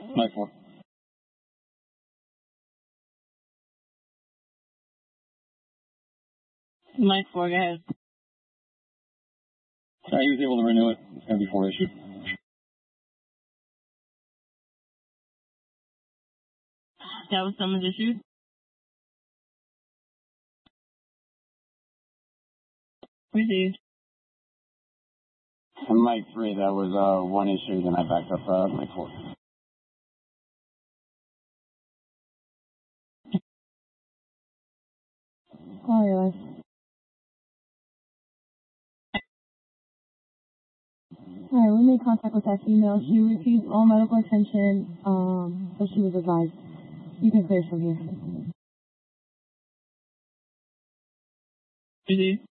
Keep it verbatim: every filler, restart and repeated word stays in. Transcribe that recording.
Mike four. Mike four, go ahead. Uh, he was able to renew it. It's going to be four issue. That was someone's issue? Received. And Mike three, that was uh, one issue, then I backed up uh, Mike four. Oh, yes. Alright, we made contact with that female. She received all medical attention, um, so she was advised. You can clear from here. Received.